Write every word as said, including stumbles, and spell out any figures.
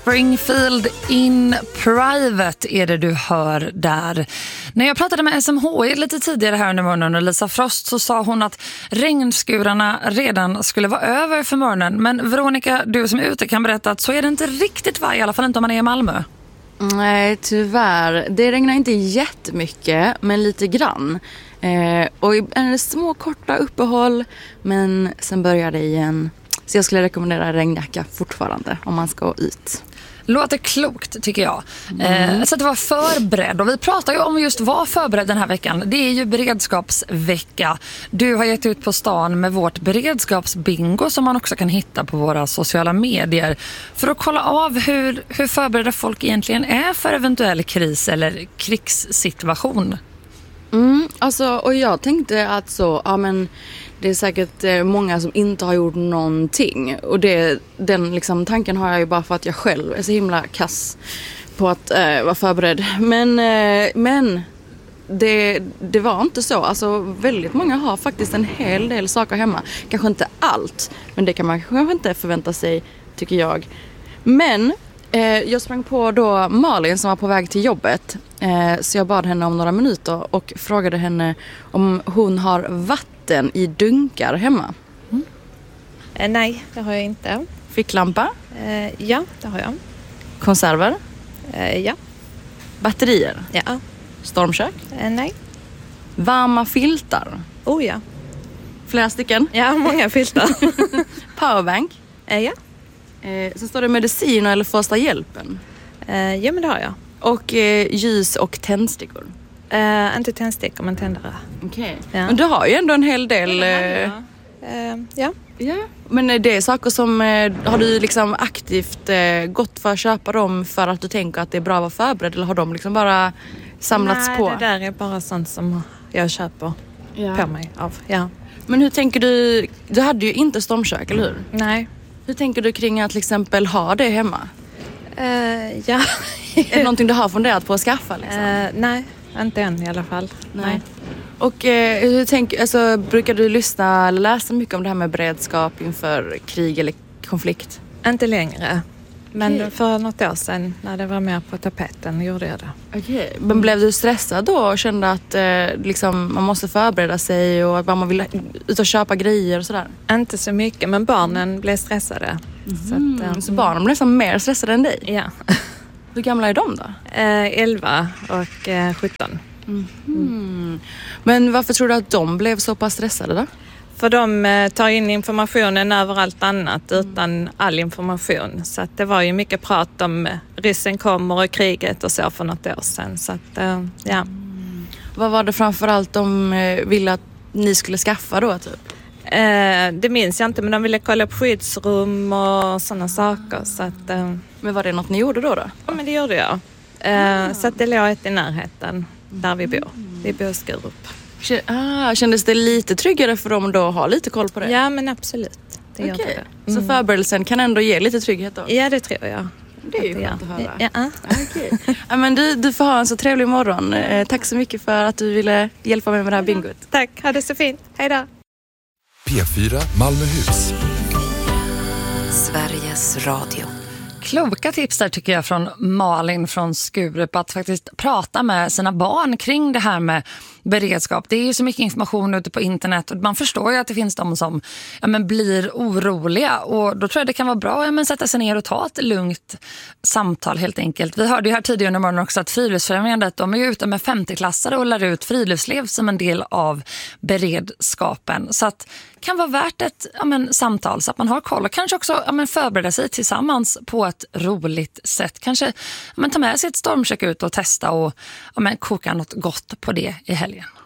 Springfield in Private är det du hör där. När jag pratade med S M H I lite tidigare här under morgonen och Lisa Frost så sa hon att regnskurarna redan skulle vara över för morgonen. Men Veronica, du som är ute kan berätta att så är det inte riktigt, va? I alla fall inte om man är i Malmö. Nej, tyvärr. Det regnar inte jättemycket, men lite grann. Eh, och är det små korta uppehåll, men sen börjar det igen. Så jag skulle rekommendera regnjacka fortfarande om man ska ut. Låter klokt, tycker jag. Mm. Eh, så att vara förberedd. Och vi pratar ju om just vara förberedd den här veckan. Det är ju beredskapsvecka. Du har gett ut på stan med vårt beredskapsbingo som man också kan hitta på våra sociala medier. För att kolla av hur, hur förberedda folk egentligen är för eventuell kris eller krigssituation. Mm, alltså, och jag tänkte att så, ja men det är säkert eh, många som inte har gjort någonting. Och det, den liksom, tanken har jag ju bara för att jag själv är så himla kass på att eh, vara förberedd. Men, eh, men det, det var inte så. Alltså väldigt många har faktiskt en hel del saker hemma. Kanske inte allt, men det kan man kanske inte förvänta sig, tycker jag. Men eh, jag sprang på då Malin som var på väg till jobbet. Eh, så jag bad henne om några minuter och frågade henne om hon har vatten i dunkar hemma. Mm. Eh, nej, det har jag inte. Ficklampa? Eh, ja, det har jag. Konserver? Eh, ja. Batterier? Ja. Stormkök? Eh, nej. Varma filtar? Oh ja. Flera stycken? Ja, många filtar. Powerbank? Eh, ja. Eh, så står det medicin eller första hjälpen? Eh, ja, men det har jag. Och eh, ljus och tändstickor? Eh, inte tändstickor, men tändare. Okej. Okay. Ja. Men du har ju ändå en hel del... Eh... Eh, ja. Ja. Men är det saker som... Eh, har du liksom aktivt eh, gått för att köpa dem för att du tänker att det är bra att vara förberedd? Eller har de liksom bara samlats Nej, på? Nej, det där är bara sånt som jag köper ja. på mig av. Ja. Men hur tänker du... Du hade ju inte stormkök, eller hur? Nej. Hur tänker du kring att till exempel ha det hemma? Uh, ja. Är det någonting du har funderat på att skaffa? Liksom? Uh, nej, inte än i alla fall. Nej. nej. Och eh, hur tänker, alltså, brukar du lyssna eller läsa mycket om det här med beredskap inför krig eller konflikt? Inte längre. Men okay. för något år sedan när det var mer på tapeten gjorde jag det. Okej, okay. Men mm. blev du stressad då och kände att eh, liksom, man måste förbereda sig och att man vill ut och köpa grejer och sådär? Inte så mycket, men barnen blev stressade. Mm. Så, att, um, så barnen blev liksom mer stressade än dig? Ja. Hur gamla är de då? Eh, elva och eh, sjutton. Mm. Mm. Men varför tror du att de blev så pass stressade då? För de eh, tar in informationen över allt annat mm. utan all information. Så att det var ju mycket prat om eh, ryssen kommer och kriget och så för något år sedan. Så att, eh, ja. Mm. Vad var det framförallt de eh, ville att ni skulle skaffa då typ? Eh, det minns jag inte, men de ville kolla på skyddsrum och sådana saker. Så att, eh, men var det något ni gjorde då då? Ja, men det gjorde jag. Eh, ah. Så att det låg ett i närheten där vi bor. Vi bor i Skurup. Ah, kändes det lite tryggare för dem då att ha lite koll på det? Ja, men absolut. Det gör okay. det. Mm. Så förberedelsen kan ändå ge lite trygghet då? Ja, det tror jag. Det är ju skönt att höra. Ja. Ja. Okay. Ja, men du, du får ha en så trevlig morgon. Eh, tack så mycket för att du ville hjälpa mig med det här bingot. Tack, ha det så fint. Hej då. P fyra Malmöhus. Sveriges Radio. Kloka tips där tycker jag från Malin från Skurup, att faktiskt prata med sina barn kring det här med beredskap. Det är ju så mycket information ute på internet och man förstår ju att det finns de som ja, men blir oroliga, och då tror jag det kan vara bra ja, men sätta sig ner och ta ett lugnt samtal helt enkelt. Vi hörde ju här tidigare under morgonen också att Friluftsfrämjandet, de är ju ute med femtioklassare och lär ut friluftsliv som en del av beredskapen. Så att det kan vara värt ett ja, men, samtal så att man har koll och kanske också ja, men, förbereda sig tillsammans på ett roligt sätt. Kanske ja, men, ta med sig ett stormkök ut och testa och ja, men, koka något gott på det i helgen.